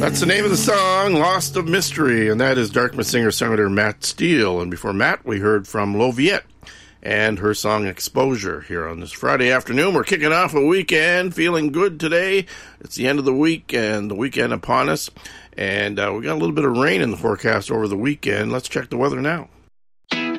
That's the name of the song, Lost of Mystery, and that is Dartmouth singer-songwriter Matt Steele. And before Matt, we heard from Loviette and her song Exposure here on this Friday afternoon. We're kicking off a weekend, feeling good today. It's the end of the week and the weekend upon us. And we got a little bit of rain in the forecast over the weekend. Let's check the weather now.